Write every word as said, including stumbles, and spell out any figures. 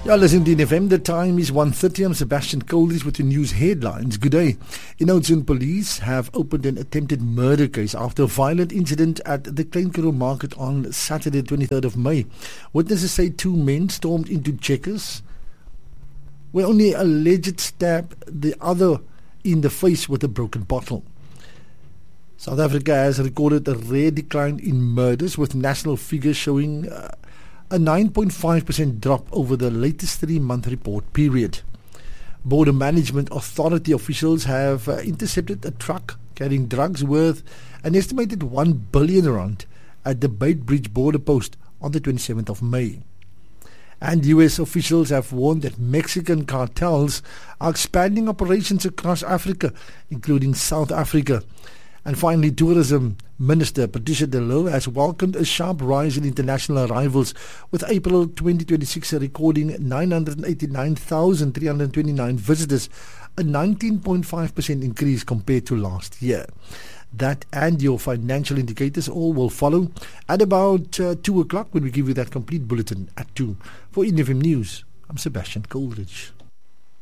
You're listening to N F M. The time is one thirty. I'm Sebastian Coldridge with the news headlines. Good day. Oudtshoorn police have opened an attempted murder case after a violent incident at the Kleinkaro market on Saturday, twenty-third of May. Witnesses say two men stormed into Checkers, where only alleged stabbed the other in the face with a broken bottle. South Africa has recorded a rare decline in murders, with national figures showing uh, a nine point five percent drop over the latest three-month report period. Border Management Authority officials have uh, intercepted a truck carrying drugs worth an estimated one billion rand at the Beitbridge border post on the twenty-seventh of May. And U S officials have warned that Mexican cartels are expanding operations across Africa, including South Africa. And finally, Tourism Minister Patricia de Lille has welcomed a sharp rise in international arrivals, with April twenty twenty-six recording nine hundred eighty-nine thousand three hundred twenty-nine visitors, a nineteen point five percent increase compared to last year. That and your financial indicators all will follow at about uh, two o'clock when we give you that complete bulletin at two. For N F M News, I'm Sebastian Coldridge.